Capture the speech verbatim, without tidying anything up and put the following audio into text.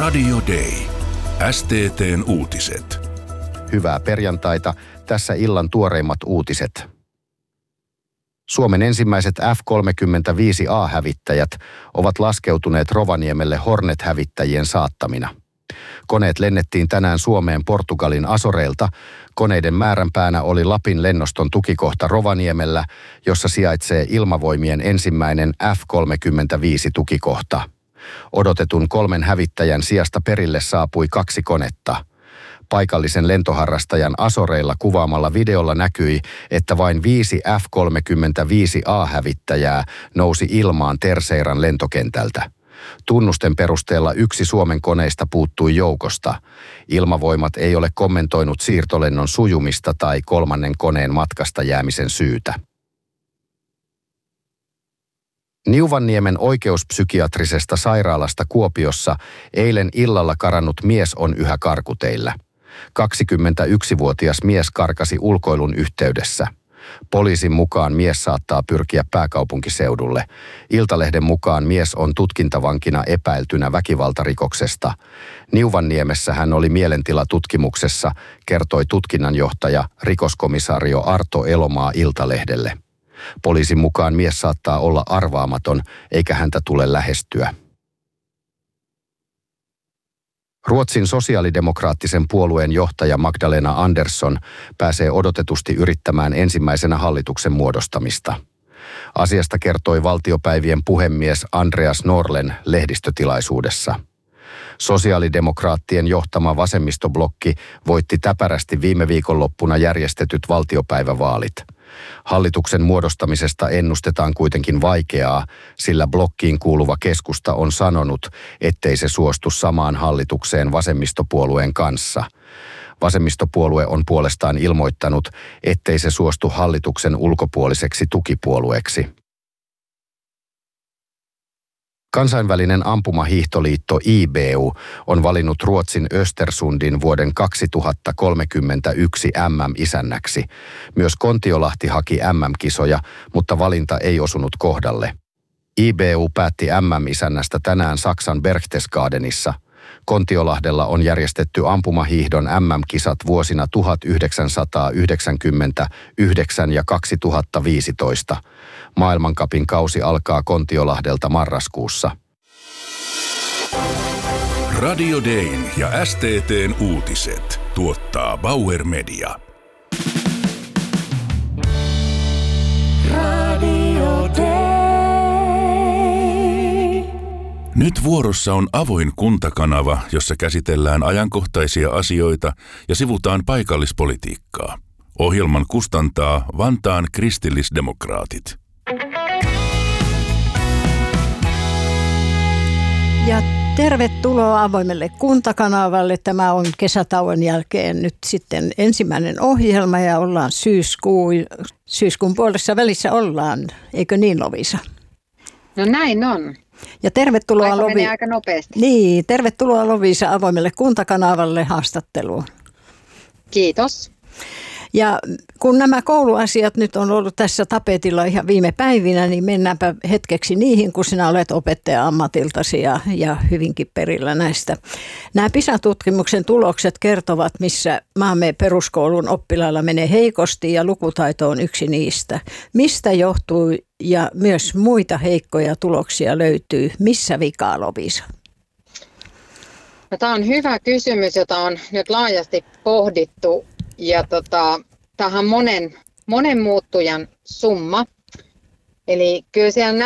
Radio Day. S T T:n uutiset. Hyvää perjantaita. Tässä illan tuoreimmat uutiset. Suomen ensimmäiset F kolmekymmentäviisi A-hävittäjät ovat laskeutuneet Rovaniemelle Hornet-hävittäjien saattamina. Koneet lennettiin tänään Suomeen Portugalin Azoreilta. Koneiden määränpäänä oli Lapin lennoston tukikohta Rovaniemellä, jossa sijaitsee Ilmavoimien ensimmäinen F kolmekymmentäviisi tukikohta. Odotetun kolmen hävittäjän sijasta perille saapui kaksi konetta. Paikallisen lentoharrastajan Azoreilla kuvaamalla videolla näkyi, että vain viisi F kolmekymmentäviisi A-hävittäjää nousi ilmaan Terseiran lentokentältä. Tunnusten perusteella yksi Suomen koneista puuttui joukosta. Ilmavoimat ei ole kommentoinut siirtolennon sujumista tai kolmannen koneen matkasta jäämisen syytä. Niuvanniemen oikeuspsykiatrisesta sairaalasta Kuopiossa eilen illalla karannut mies on yhä karkuteillä. kaksikymmentäyksivuotias mies karkasi ulkoilun yhteydessä. Poliisin mukaan mies saattaa pyrkiä pääkaupunkiseudulle. Iltalehden mukaan mies on tutkintavankina epäiltynä väkivaltarikoksesta. Niuvanniemessä hän oli mielentilatutkimuksessa, kertoi tutkinnanjohtaja rikoskomisario Arto Elomaa Iltalehdelle. Poliisin mukaan mies saattaa olla arvaamaton, eikä häntä tule lähestyä. Ruotsin sosiaalidemokraattisen puolueen johtaja Magdalena Andersson pääsee odotetusti yrittämään ensimmäisenä hallituksen muodostamista. Asiasta kertoi valtiopäivien puhemies Andreas Norlen lehdistötilaisuudessa. Sosiaalidemokraattien johtama vasemmistoblokki voitti täpärästi viime viikonloppuna järjestetyt valtiopäivävaalit. Hallituksen muodostamisesta ennustetaan kuitenkin vaikeaa, sillä blokkiin kuuluva keskusta on sanonut, ettei se suostu samaan hallitukseen vasemmistopuolueen kanssa. Vasemmistopuolue on puolestaan ilmoittanut, ettei se suostu hallituksen ulkopuoliseksi tukipuolueeksi. Kansainvälinen ampumahiihtoliitto I B U on valinnut Ruotsin Östersundin vuoden kaksituhattakolmekymmentäyksi M M-isännäksi. Myös Kontiolahti haki M M-kisoja, mutta valinta ei osunut kohdalle. I B U päätti M M-isännästä tänään Saksan Berchtesgadenissa. Kontiolahdella on järjestetty ampumahiihdon M M-kisat vuosina tuhatyhdeksänsataayhdeksänkymmentäyhdeksän ja kaksituhattaviisitoista. Maailmancupin kausi alkaa Kontiolahdelta marraskuussa. Radio Dayn ja S T T:n uutiset tuottaa Bauer Media. Radio Day. Nyt vuorossa on avoin kuntakanava, jossa käsitellään ajankohtaisia asioita ja sivutaan paikallispolitiikkaa. Ohjelman kustantaa Vantaan kristillisdemokraatit. Ja tervetuloa avoimelle kuntakanavalle. Tämä on kesätauon jälkeen nyt sitten ensimmäinen ohjelma ja ollaan syyskuun, syyskuun puolessa välissä ollaan. Eikö niin, Lovisa? No näin on. Ja tervetuloa Aika Lovi... menee aika nopeasti. Niin, tervetuloa Lovisa avoimelle kuntakanavalle haastatteluun. Kiitos. Ja kun nämä kouluasiat nyt on ollut tässä tapetilla ihan viime päivinä, niin mennäänpä hetkeksi niihin, kun sinä olet opettaja ammatiltasi ja, ja hyvinkin perillä näistä. Nämä PISA-tutkimuksen tulokset kertovat, missä maamme peruskoulun oppilailla menee heikosti ja lukutaito on yksi niistä. Mistä johtuu ja myös muita heikkoja tuloksia löytyy? Missä vikaa, Lovisa? No, tämä on hyvä kysymys, jota on nyt laajasti pohdittu. Ja tota, tämähän on monen, monen muuttujan summa. Eli kyllä siellä